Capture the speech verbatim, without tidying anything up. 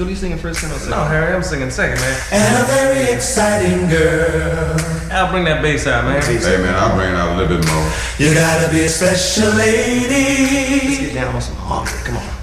Philly, you singing first, tenor, second? No, Harry, I'm singing second, man. And a very exciting girl. I'll bring that bass out, man. Hey, man, I'll bring it out a little bit more. You gotta be a special lady. Let's get down on some harmony. Come on.